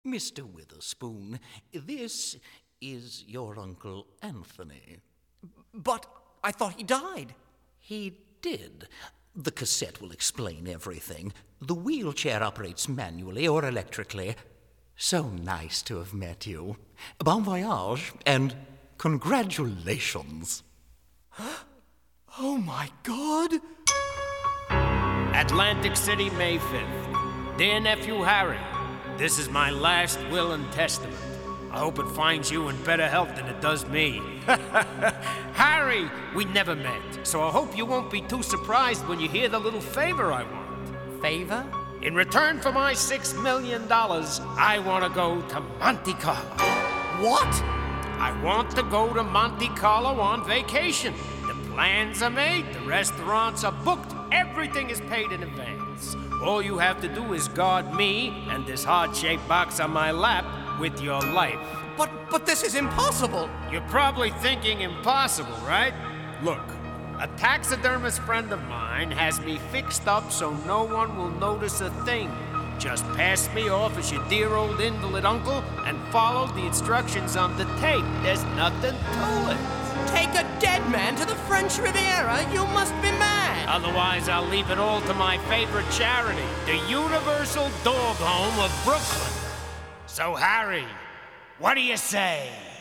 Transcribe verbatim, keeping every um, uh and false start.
Mister Witherspoon, this is your Uncle Anthony. But I thought he died. He did. The cassette will explain everything. The wheelchair operates manually or electrically. So nice to have met you. Bon voyage, and congratulations. Oh, my God. Atlantic City, May fifth. Dear Nephew Harry, this is my last will and testament. I hope it finds you in better health than it does me. Harry, we never met, so I hope you won't be too surprised when you hear the little favor I want. Favor? In return for my six million dollars, I want to go to Monte Carlo. What? I want to go to Monte Carlo on vacation. The plans are made, the restaurants are booked, everything is paid in advance. All you have to do is guard me and this heart-shaped box on my lap with your life. But, but this is impossible. You're probably thinking impossible, right? Look, a taxidermist friend of mine has me fixed up so no one will notice a thing. Just pass me off as your dear old invalid uncle and follow the instructions on the tape. There's nothing to it. Take a dead man to the French Riviera? You must be mad. Otherwise, I'll leave it all to my favorite charity, the Universal Dog Home of Brooklyn. So, Harry, what do you say?